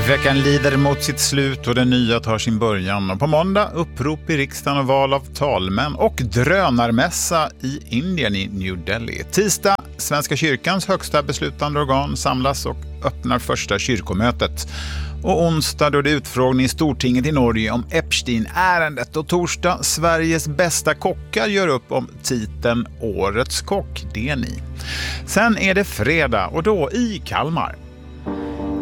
Veckan lider mot sitt slut och den nya tar sin början. Och på måndag upprop i riksdagen och val av talmän och drönarmässa i Indien i New Delhi. Tisdag, Svenska kyrkans högsta beslutande organ samlas och öppnar första kyrkomötet. Och onsdag då det är utfrågning i Stortinget i Norge om Epstein-ärendet. Och torsdag, Sveriges bästa kockar gör upp om titeln Årets kock, det är ni. Sen är det fredag och då i Kalmar.